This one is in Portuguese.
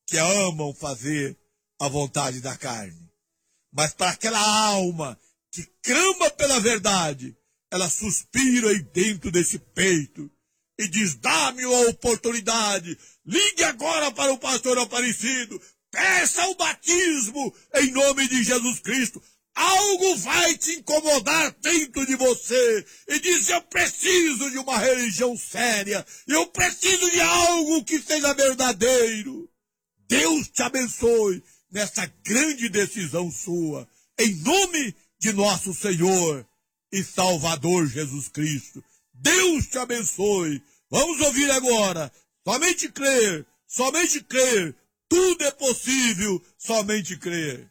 que amam fazer a vontade da carne. Mas para aquela alma que clama pela verdade, ela suspira aí dentro desse peito e diz: dá-me uma oportunidade, ligue agora para o pastor Aparecido, peça o batismo em nome de Jesus Cristo. Algo vai te incomodar dentro de você e diz: eu preciso de uma religião séria, eu preciso de algo que seja verdadeiro. Deus te abençoe nessa grande decisão sua, em nome de nosso Senhor e Salvador Jesus Cristo. Deus te abençoe. Vamos ouvir agora. Somente crer, tudo é possível, somente crer.